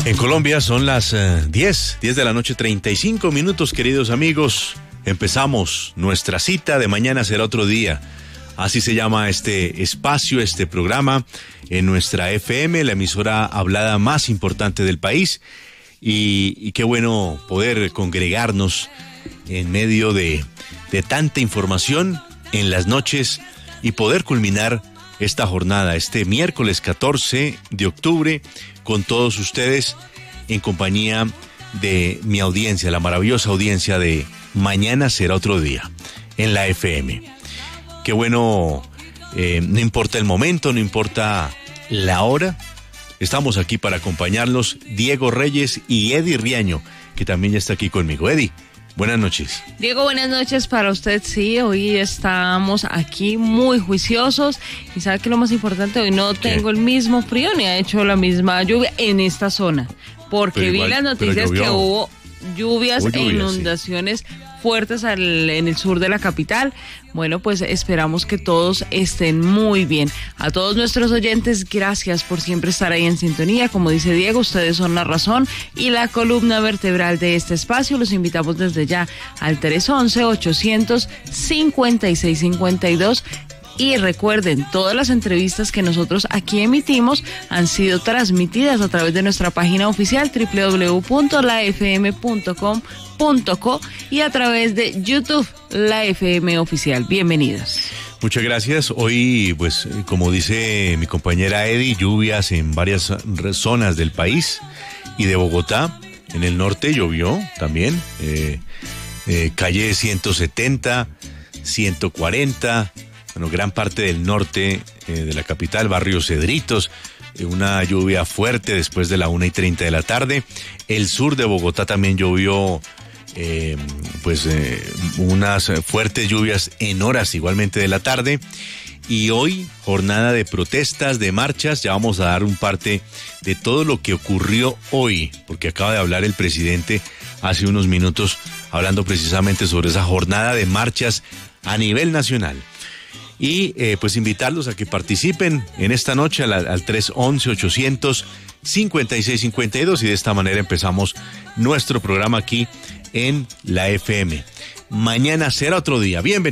En Colombia son las 10 de la noche, 35 minutos, queridos amigos. Empezamos nuestra cita de mañana será otro día. Así se llama este espacio, este programa en nuestra FM, la emisora hablada más importante del país. Y qué bueno poder congregarnos en medio de tanta información en las noches y poder culminar esta jornada, este miércoles 14 de octubre, con todos ustedes en compañía de mi audiencia, la maravillosa audiencia de Mañana será otro día, en la FM. Qué bueno, no importa el momento, no importa la hora, estamos aquí para acompañarlos, Diego Reyes y Eddie Riaño, que también ya está aquí conmigo. Eddie, buenas noches. Diego, buenas noches para usted. Sí, hoy estamos aquí muy juiciosos y sabe que lo más importante, hoy no tengo el mismo frío ni ha hecho la misma lluvia en esta zona, porque igual, vi las noticias que hubo lluvias e inundaciones fuertes en el sur de la capital. Bueno, pues esperamos que todos estén muy bien. A todos nuestros oyentes, gracias por siempre estar ahí en sintonía. Como dice Diego, ustedes son la razón y la columna vertebral de este espacio. Los invitamos desde ya al 311-800-5652. Y recuerden, todas las entrevistas que nosotros aquí emitimos han sido transmitidas a través de nuestra página oficial www.lafm.com.co y a través de YouTube, La FM Oficial. Bienvenidos. Muchas gracias. Hoy, pues, como dice mi compañera Eddie, lluvias en varias zonas del país y de Bogotá. En el norte llovió también. Calle 170, 140... Bueno, gran parte del norte de la capital, barrio Cedritos, una lluvia fuerte después de la 1:30 de la tarde. El sur de Bogotá también llovió, unas fuertes lluvias en horas igualmente de la tarde. Y hoy, jornada de protestas, de marchas, ya vamos a dar un parte de todo lo que ocurrió hoy, porque acaba de hablar el presidente hace unos minutos, hablando precisamente sobre esa jornada de marchas a nivel nacional. Y pues invitarlos a que participen en esta noche al 311-800-5652 y de esta manera empezamos nuestro programa aquí en la FM. Mañana será otro día. Bienvenidos.